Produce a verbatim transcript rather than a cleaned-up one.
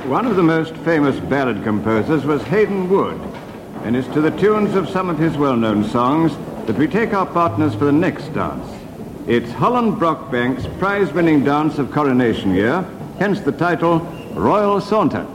One of the most famous ballad composers was Hayden Wood, and it's to the tunes of some of his well-known songs that we take our partners for the next dance. It's Holland Brockbank's prize-winning dance of Coronation Year, hence the title, Royal Saunter.